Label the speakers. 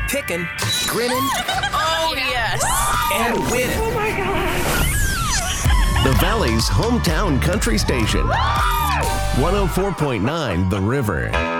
Speaker 1: picking, grinning,
Speaker 2: Oh, yes.
Speaker 1: and winning.
Speaker 3: Oh my God.
Speaker 4: The Valley's hometown country station. 104.9 The River.